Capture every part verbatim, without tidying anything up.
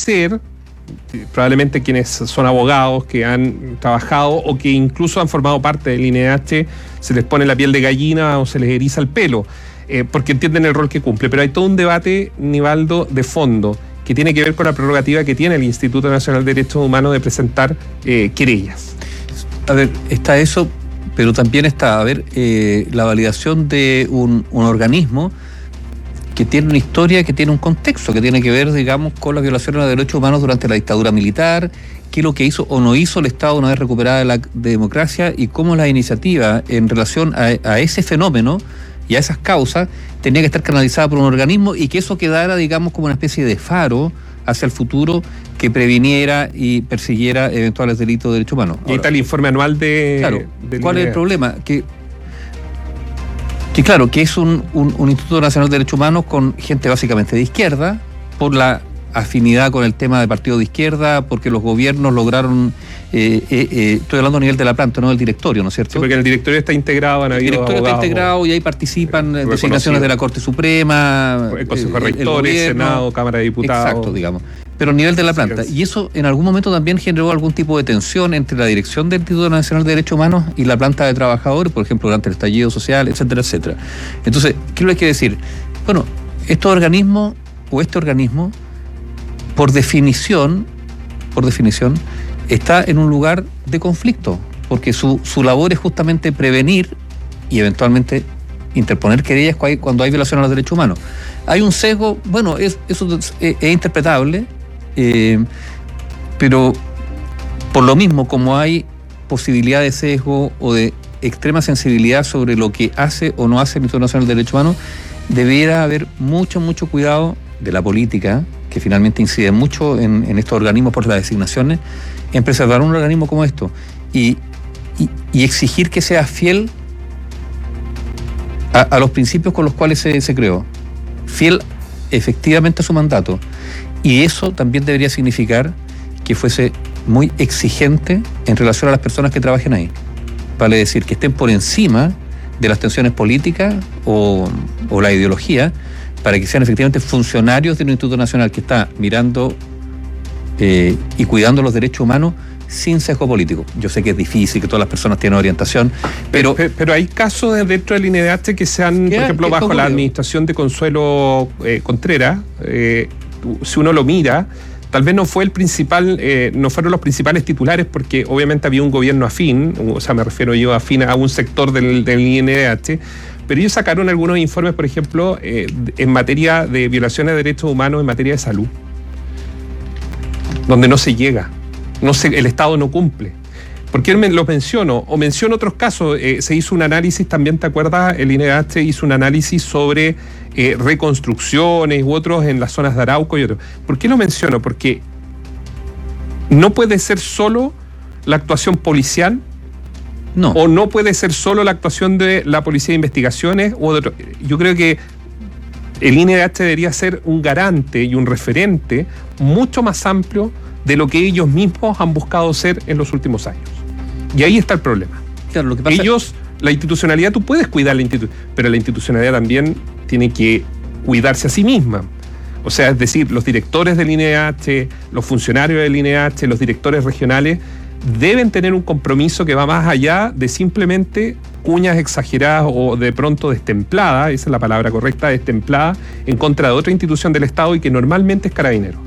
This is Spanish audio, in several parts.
ser probablemente quienes son abogados que han trabajado o que incluso han formado parte del I N E H, se les pone la piel de gallina o se les eriza el pelo, eh, porque entienden el rol que cumple. Pero hay todo un debate, Nivaldo, de fondo, que tiene que ver con la prerrogativa que tiene el Instituto Nacional de Derechos Humanos de presentar eh, querellas. A ver, está eso, pero también está, a ver, eh, la validación de un, un organismo que tiene una historia, que tiene un contexto, que tiene que ver, digamos, con las violaciones de los derechos humanos durante la dictadura militar, qué es lo que hizo o no hizo el Estado una vez recuperada la democracia y cómo la iniciativa en relación a, a ese fenómeno y a esas causas tenía que estar canalizada por un organismo y que eso quedara, digamos, como una especie de faro hacia el futuro que previniera y persiguiera eventuales delitos de derechos humanos. Y ahí está el informe anual de... Claro, de ¿cuál es el problema? Que, que claro, que es un, un, un Instituto Nacional de Derechos Humanos con gente básicamente de izquierda, por la afinidad con el tema de partido de izquierda, porque los gobiernos lograron, eh, eh, eh, estoy hablando a nivel de la planta, no del directorio, ¿no es cierto? Sí, porque el directorio está integrado, han habido El directorio está integrado y ahí participan eh, designaciones de la Corte Suprema, el Consejo de Rectores, el, el Senado, Cámara de Diputados. Exacto, digamos. Pero a nivel de la planta. Y eso en algún momento también generó algún tipo de tensión entre la dirección del Instituto Nacional de Derechos Humanos y la planta de trabajadores, por ejemplo, durante el estallido social, etcétera, etcétera. Entonces, ¿qué es lo que hay que decir? Bueno, estos organismos o este organismo, por definición, por definición, está en un lugar de conflicto, porque su, su labor es justamente prevenir y eventualmente interponer querellas cuando hay violación a los derechos humanos. Hay un sesgo, bueno, es, eso es, es interpretable, eh, pero por lo mismo, como hay posibilidad de sesgo o de extrema sensibilidad sobre lo que hace o no hace el Instituto Nacional de Derechos Humanos, debiera haber mucho, mucho cuidado de la política, que finalmente incide mucho en, en estos organismos por las designaciones, en preservar un organismo como esto y, y, y exigir que sea fiel a, a los principios con los cuales se, se creó, fiel efectivamente a su mandato. Y eso también debería significar que fuese muy exigente en relación a las personas que trabajen ahí. Vale decir, que estén por encima de las tensiones políticas o, o la ideología, para que sean efectivamente funcionarios de un Instituto Nacional que está mirando eh, y cuidando los derechos humanos sin sesgo político. Yo sé que es difícil, que todas las personas tienen orientación, pero... Pero, pero hay casos dentro del I N E H que se han, por ejemplo, bajo la administración de Consuelo eh, Contreras, eh, si uno lo mira, tal vez no fue el principal, eh, no fueron los principales titulares, porque obviamente había un gobierno afín, o sea, me refiero yo afín a un sector del, del I N E H, pero ellos sacaron algunos informes, por ejemplo, eh, en materia de violaciones de derechos humanos, en materia de salud, donde no se llega, no se, el Estado no cumple. ¿Por qué me lo menciono? O menciono otros casos. Eh, se hizo un análisis, también te acuerdas, el I N E H hizo un análisis sobre eh, reconstrucciones u otros en las zonas de Arauco y otros. ¿Por qué lo menciono? Porque no puede ser solo la actuación policial. No. O no puede ser solo la actuación de la Policía de Investigaciones o de otro. Yo creo que el I N E H debería ser un garante y un referente mucho más amplio de lo que ellos mismos han buscado ser en los últimos años. Y ahí está el problema. Claro, lo que pasa ellos, la institucionalidad, tú puedes cuidar la institucionalidad, pero la institucionalidad también tiene que cuidarse a sí misma. O sea, es decir, los directores del I N E H, los funcionarios del I N E H, los directores regionales, deben tener un compromiso que va más allá de simplemente cuñas exageradas o de pronto destempladas, esa es la palabra correcta, destemplada, en contra de otra institución del Estado y que normalmente es Carabineros.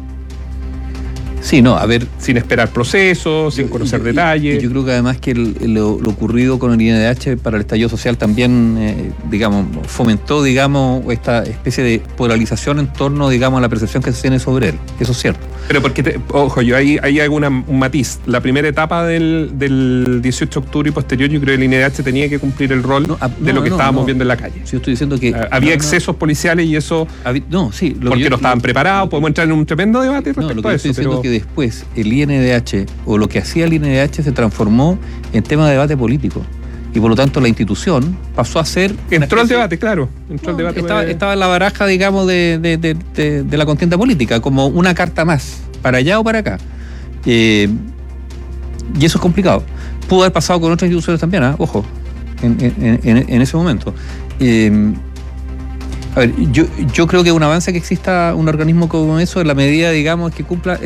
Sí, no, a ver... Sin esperar procesos, sin conocer y, detalles. Y yo creo que además que el, lo, lo ocurrido con el I N E H para el estallido social también, eh, digamos, fomentó, digamos, esta especie de polarización en torno, digamos, a la percepción que se tiene sobre él. Eso es cierto. Pero porque, te, ojo, yo ahí, ahí hago una, un matiz. La primera etapa del, del dieciocho de octubre y posterior, yo creo que el I N E H tenía que cumplir el rol no, a, de no, lo que no, estábamos no. viendo en la calle. Sí, yo estoy diciendo que... Había no, excesos no. policiales y eso... Habí, no, sí. Lo porque yo, no estaban lo, preparados, podemos entrar en un tremendo debate respecto no, lo que a yo eso. Estoy diciendo pero... que después el I N D H o lo que hacía el I N D H se transformó en tema de debate político y por lo tanto la institución pasó a ser... Entró al debate, claro. Entró no, al debate estaba, de... estaba en la baraja, digamos, de, de, de, de, de la contienda política, como una carta más, para allá o para acá. Eh, y eso es complicado. Pudo haber pasado con otras instituciones también, ¿eh? Ojo, en, en, en, en ese momento. Eh, A ver, yo, yo creo que un avance que exista un organismo como eso en la medida, digamos, que cumpla